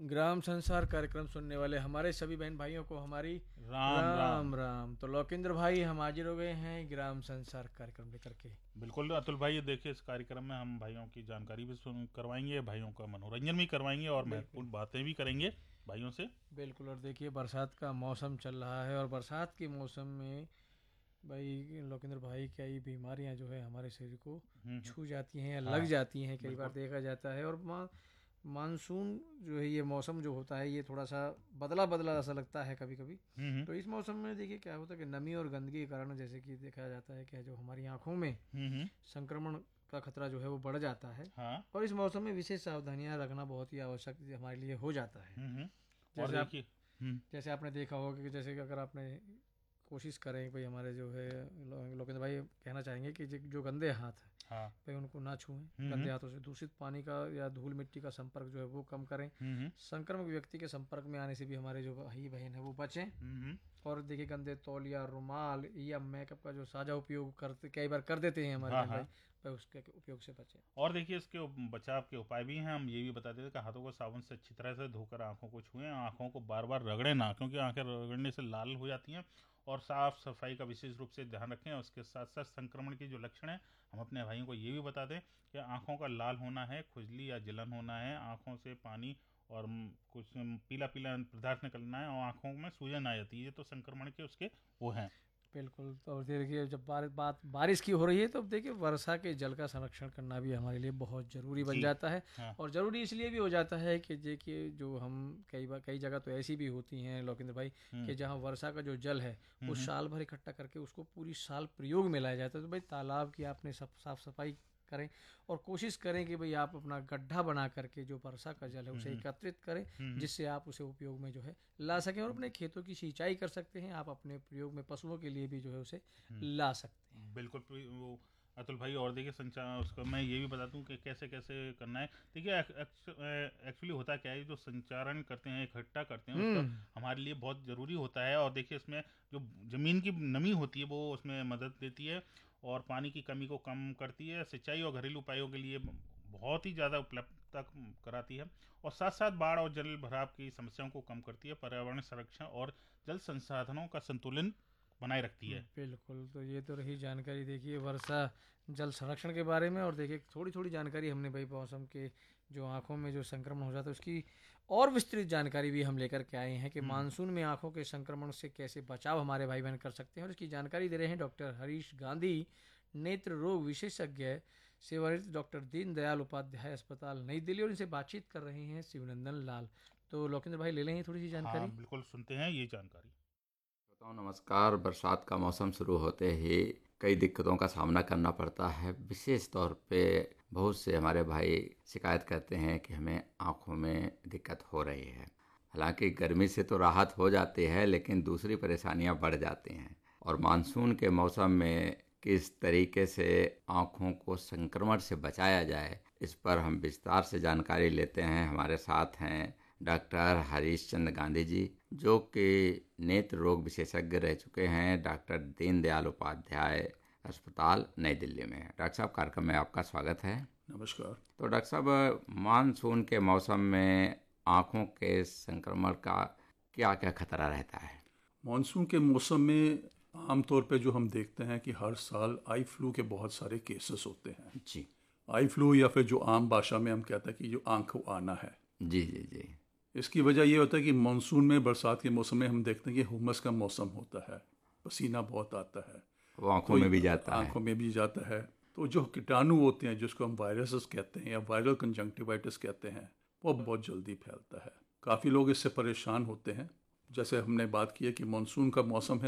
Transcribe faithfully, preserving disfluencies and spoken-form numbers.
ग्राम संसार कार्यक्रम सुनने वाले हमारे सभी बहन भाइयों को हमारी राम राम। राम राम। तो लोकेंद्र भाई, हम हाजिर हो गए हैं ग्राम संसार कार्यक्रम लेकर के। बिल्कुल अतुल भाई, ये देखिए इस कार्यक्रम में हम भाइयों की जानकारी भी सुन करवाएंगे, भाइयों का मनोरंजन भी करवाएंगे और बिल्कुल महत्वपूर्ण बातें भी करेंगे भाइयों से। बिल्कुल। और देखिए, बरसात का मौसम चल रहा है और बरसात के मौसम में भाई लोकेंद्र भाई, कई बीमारियां जो है हमारे शरीर को हम्म हम्म, छू जाती हैं या लग हाँ जाती हैं, कई बार बिल्कुल। देखा जाता है। और मा, मानसून जो है, ये मौसम जो होता है, ये थोड़ा सा बदला बदला सा लगता है कभी कभी। हम्म हम्म तो इस मौसम में देखिए क्या होता है कि नमी और गंदगी के कारण, जैसे कि देखा जाता है कि जो हमारी आंखों में हम्म हम्म, संक्रमण का खतरा जो है वो बढ़ जाता है। हाँ। और इस मौसम में विशेष सावधानियां रखना बहुत ही आवश्यक हमारे लिए हो जाता है। हम्म हम्म, और जैसे आप देखिए। हम्म जैसे आपने देखा होगा कि जैसे कि अगर आपने कोशिश करें भाई, हमारे जो है लो- लोकेंद्र भाई कहना चाहेंगे कि जो जो गंदे हाथ हैं हाँ। भाई, उनको ना छुएं। हम्म गंदे हम्म हाथों से दूषित पानी का या धूल मिट्टी का संपर्क जो है वो कम करें। हम्म हम्म संक्रमित व्यक्ति के संपर्क में आने से भी हमारे जो भाई बहन है वो बचें। हम्म, और देखिए, गंदे तौलिया, रुमाल या मेकअप का जो साझा उपयोग करते कई बार कर देते हैं हमारे हाँ बहन भाई, हाँ। भाई उसके उपयोग से बचें। और देखिए इसके उप- बचाव के उपाय भी हैं। हम ये भी बता देते हैं कि हाथों को साबुन से अच्छी तरह से धोकर आंखों को छुएं, आंखों को बार बार रगड़ें ना, क्योंकि आंखें रगड़ने से लाल हो जाती हैं। और साफ सफाई का विशेष रूप से ध्यान रखें। उसके साथ साथ संक्रमण की जो लक्षण हैं, हम अपने भाइयों को ये भी बता दें कि आंखों का लाल होना है, खुजली या जलन होना है, आंखों से पानी और म, कुछ म, पीला पीला पदार्थ निकलना है और आंखों में सूजन आ जाती है, ये तो संक्रमण के उसके वो हैं। बिल्कुल। तो और देखिए, जब बारिश बात बारिश की हो रही है तो देखिए, वर्षा के जल का संरक्षण करना भी हमारे लिए बहुत ज़रूरी बन जी जाता है। हाँ। और ज़रूरी इसलिए भी हो जाता है कि देखिए, जो हम कई बार कई जगह तो ऐसी भी होती हैं लोकेंद्र भाई, हम्म कि जहाँ वर्षा का जो जल है हम्म वो हम्म साल भर इकट्ठा करके उसको पूरी साल प्रयोग में लाया जाता है। तो भाई, तालाब की आपने सब साफ सफाई करें और कोशिश करें कि भाई आप अपना गड्ढा बना करके जो वर्षा का जल है हम्म उसे हम्म एकत्रित करें, हम्म जिससे आप उसे उपयोग में जो है ला सकें और अपने खेतों की सिंचाई कर सकते हैं। आप अपने प्रयोग में पशुओं के लिए भी जो है उसे हम्म, ला सकते हैं। बिल्कुल प्रि- वो अतुल भाई, और देखिए संचार उसका मैं ये भी बता दूं कि कैसे कैसे करना है। देखिए एक्चुअली होता क्या है, जो संचारण करते हैं, इकट्ठा करते हैं, उसका हम्म हमारे लिए बहुत ज़रूरी होता है। और देखिए इसमें जो ज़मीन की नमी होती है वो उसमें मदद देती है और पानी की कमी को कम करती है, सिंचाई और घरेलू उपायों के लिए बहुत ही ज़्यादा उपलब्धता कराती है। और साथ साथ बाढ़ और जल भराव की समस्याओं को कम करती है, पर्यावरण संरक्षण और जल संसाधनों का संतुलन बनाए रखती है। बिल्कुल। तो ये तो रही जानकारी देखिए वर्षा जल संरक्षण के बारे में। और देखिए, थोड़ी थोड़ी जानकारी हमने भाई मौसम के जो आंखों में जो संक्रमण हो जाता है उसकी और विस्तृत जानकारी भी हम लेकर के आए हैं कि हम्म मानसून में आंखों के संक्रमण से कैसे बचाव हमारे भाई बहन कर सकते हैं। और इसकी जानकारी दे रहे हैं डॉक्टर हरीश गांधी, नेत्र रोग विशेषज्ञ, सेवानिवृत्त डॉक्टर दीनदयाल उपाध्याय अस्पताल नई दिल्ली। और इनसे बातचीत कर रहे हैं शिवनंदन लाल। तो लोकेंद्र भाई, ले लेंगे थोड़ी सी हाँ जानकारी। बिल्कुल, सुनते हैं ये जानकारी। श्रोताओं नमस्कार। बरसात का मौसम शुरू होते ही कई दिक्कतों का सामना करना पड़ता है। विशेष तौर पे बहुत से हमारे भाई शिकायत करते हैं कि हमें आँखों में दिक्कत हो रही है। हालांकि गर्मी से तो राहत हो जाती है, लेकिन दूसरी परेशानियां बढ़ जाती हैं। और मानसून के मौसम में किस तरीके से आँखों को संक्रमण से बचाया जाए, इस पर हम विस्तार से जानकारी लेते हैं। हमारे साथ हैं डॉक्टर हरीश चंद्र गांधी जी, जो कि नेत्र रोग विशेषज्ञ रह चुके हैं डॉक्टर दीनदयाल उपाध्याय अस्पताल नई दिल्ली में। डॉक्टर साहब, कार्यक्रम में आपका स्वागत है। नमस्कार। तो डॉक्टर साहब, मानसून के मौसम में आँखों के संक्रमण का क्या क्या खतरा रहता है? मानसून के मौसम में आमतौर पे जो हम देखते हैं कि हर साल आई फ्लू के बहुत सारे केसेस होते हैं। जी आई फ्लू, या फिर जो आम भाषा में हम कहते हैं कि जो आंखों आना है, जी जी जी इसकी वजह ये होता है कि मानसून में, बरसात के मौसम में हम देखते हैं कि हुमस का मौसम होता है, पसीना बहुत आता है, वो आँखों तो में भी जाता है। आंखों में भी जाता है। तो जो कीटाणु होते हैं, जिसको हम वायरसेस कहते हैं या वायरल कंजंक्टिवाइटिस कहते हैं, वो बहुत जल्दी फैलता है। काफ़ी लोग इससे परेशान होते हैं। जैसे हमने बात की है कि मानसून का मौसम है